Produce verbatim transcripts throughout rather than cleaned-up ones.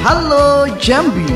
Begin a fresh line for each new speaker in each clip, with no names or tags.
Halo Jambi.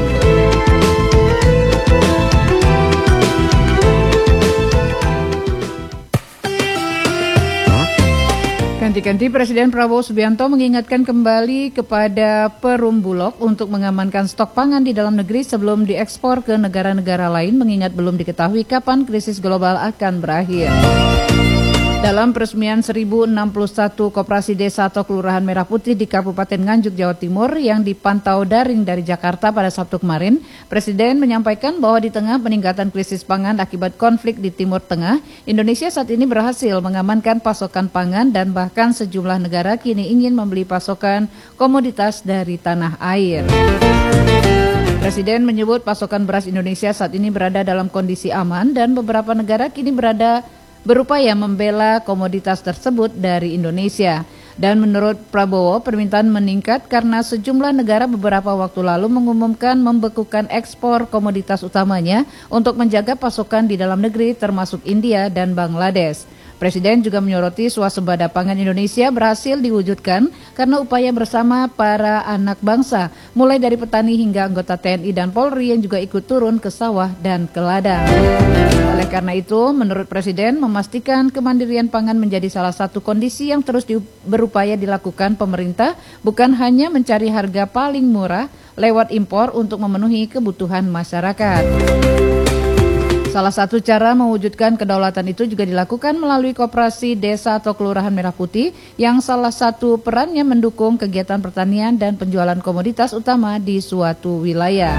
Ganti-ganti Presiden Prabowo Subianto mengingatkan kembali kepada Perum Bulog untuk mengamankan stok pangan di dalam negeri sebelum diekspor ke negara-negara lain, mengingat belum diketahui kapan krisis global akan berakhir. Dalam peresmian seribu enam puluh satu koperasi desa atau kelurahan Merah Putih di Kabupaten Nganjuk, Jawa Timur yang dipantau daring dari Jakarta pada Sabtu kemarin, Presiden menyampaikan bahwa di tengah peningkatan krisis pangan akibat konflik di Timur Tengah, Indonesia saat ini berhasil mengamankan pasokan pangan dan bahkan sejumlah negara kini ingin membeli pasokan komoditas dari tanah air. Presiden menyebut pasokan beras Indonesia saat ini berada dalam kondisi aman dan beberapa negara kini berada berupaya membela komoditas tersebut dari Indonesia. Dan menurut Prabowo, permintaan meningkat karena sejumlah negara beberapa waktu lalu mengumumkan membekukan ekspor komoditas utamanya untuk menjaga pasokan di dalam negeri termasuk India dan Bangladesh. Presiden juga menyoroti swasembada pangan Indonesia berhasil diwujudkan karena upaya bersama para anak bangsa, mulai dari petani hingga anggota T N I dan Polri yang juga ikut turun ke sawah dan ke ladang. Oleh karena itu, menurut Presiden, memastikan kemandirian pangan menjadi salah satu kondisi yang terus di, berupaya dilakukan pemerintah, bukan hanya mencari harga paling murah lewat impor untuk memenuhi kebutuhan masyarakat. Salah satu cara mewujudkan kedaulatan itu juga dilakukan melalui koperasi desa atau kelurahan Merah Putih yang salah satu perannya mendukung kegiatan pertanian dan penjualan komoditas utama di suatu wilayah.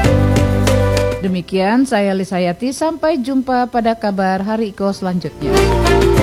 Demikian saya Lisayati, sampai jumpa pada kabar Hari Iko selanjutnya.